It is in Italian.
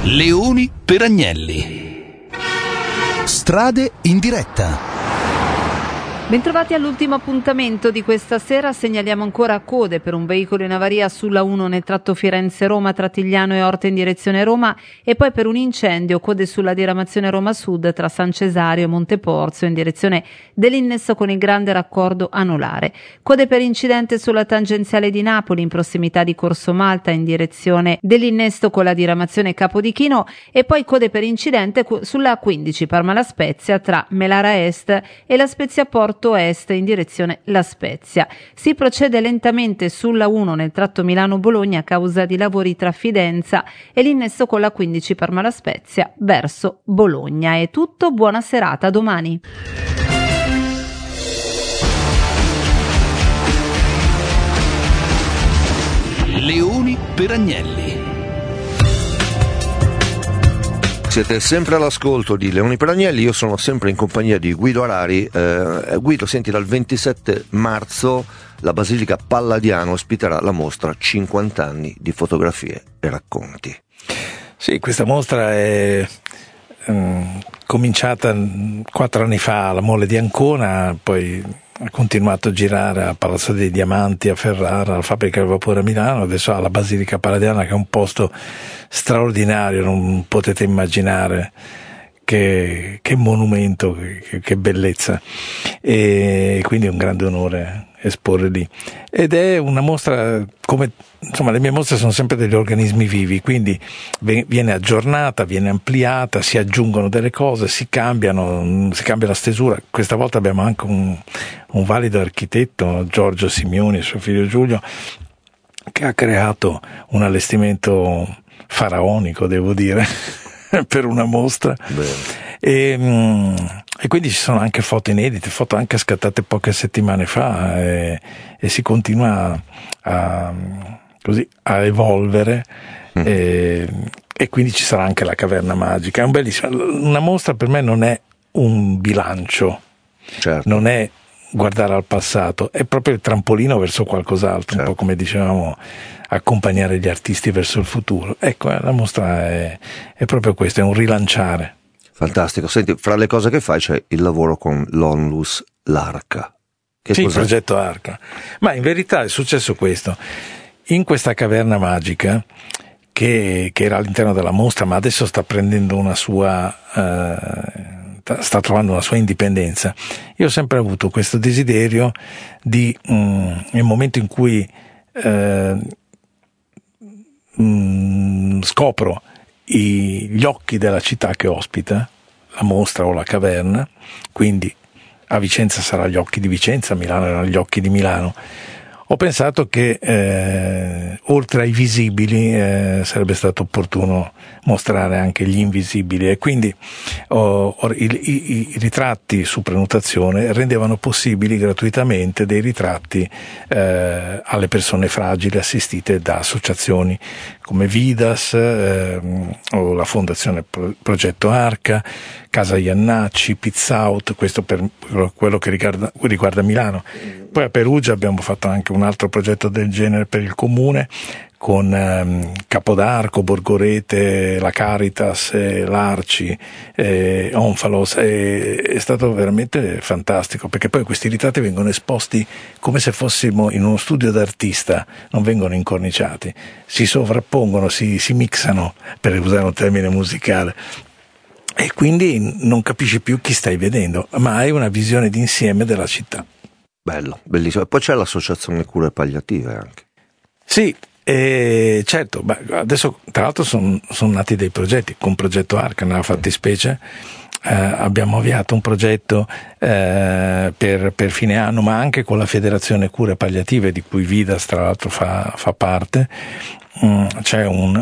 Leoni per Agnelli. Strade in diretta. Bentrovati all'ultimo appuntamento di questa sera. Segnaliamo ancora code per un veicolo in avaria sulla 1 nel tratto Firenze-Roma tra Tigliano e Orte in direzione Roma, e poi per un incendio code sulla diramazione Roma Sud tra San Cesario e Monteporzio in direzione dell'innesso con il grande raccordo anulare. Code per incidente sulla tangenziale di Napoli in prossimità di Corso Malta in direzione dell'innesto con la diramazione Capodichino, e poi code per incidente sulla 15 Parma La Spezia tra Melara Est e La Spezia Porto Est in direzione La Spezia. Si procede lentamente sulla 1 nel tratto Milano-Bologna a causa di lavori tra Fidenza e l'innesso con la 15 Parma La Spezia verso Bologna. È tutto, buona serata, a domani. Leoni per Agnelli. Siete sempre all'ascolto di Leoni per Agnelli, io sono sempre in compagnia di Guido Arari. Guido, senti, dal 27 marzo la Basilica Palladiano ospiterà la mostra 50 anni di fotografie e racconti. Sì, questa mostra è cominciata 4 anni fa alla Mole di Ancona, poi ha continuato a girare a Palazzo dei Diamanti, a Ferrara, alla Fabbrica del Vapore a Milano, adesso alla Basilica Palladiana, che è un posto straordinario, non potete immaginare che monumento, che bellezza, e quindi è un grande onore esporre lì. Ed è una mostra, come insomma le mie mostre sono sempre degli organismi vivi, quindi viene aggiornata, viene ampliata, si aggiungono delle cose, si cambia la stesura. Questa volta abbiamo anche un valido architetto, Giorgio Simioni e suo figlio Giulio, che ha creato un allestimento faraonico, devo dire, per una mostra. E quindi ci sono anche foto inedite, foto anche scattate poche settimane fa, e si continua a evolvere, e quindi ci sarà anche la caverna magica. È un bellissimo. Una mostra per me non è un bilancio, certo, non è guardare al passato, è proprio il trampolino verso qualcos'altro, certo. Un po' come dicevamo, accompagnare gli artisti verso il futuro. Ecco, la mostra è proprio questo, è un rilanciare. Fantastico. Senti, fra le cose che fai c'è il lavoro con l'Onlus L'Arca. Sì, il progetto Arca. Ma in verità è successo questo. In questa caverna magica, che era all'interno della mostra, ma adesso sta prendendo una sua sta trovando una sua indipendenza, io ho sempre avuto questo desiderio di, nel momento in cui scopro gli occhi della città che ospita la mostra o la caverna, quindi a Vicenza sarà gli occhi di Vicenza, a Milano erano gli occhi di Milano, ho pensato che oltre ai visibili sarebbe stato opportuno mostrare anche gli invisibili, e quindi i ritratti su prenotazione rendevano possibili gratuitamente dei ritratti alle persone fragili assistite da associazioni come Vidas o la Fondazione Progetto Arca, Casa Iannacci, Pizza Out, questo per quello che riguarda Milano. Poi a Perugia abbiamo fatto anche un altro progetto del genere per il comune, con Capodarco, Borgorete, la Caritas, l'Arci, Onfalos. È stato veramente fantastico, perché poi questi ritratti vengono esposti come se fossimo in uno studio d'artista, non vengono incorniciati, si sovrappongono, si mixano, per usare un termine musicale, e quindi non capisci più chi stai vedendo, ma hai una visione d'insieme della città. Bello, bellissimo. E poi c'è l'associazione Cure Palliative anche. Sì, certo. Adesso tra l'altro sono nati dei progetti con Progetto Arca nella fattispecie. Abbiamo avviato un progetto per fine anno, ma anche con la Federazione Cure Palliative, di cui Vidas tra l'altro fa parte. C'è un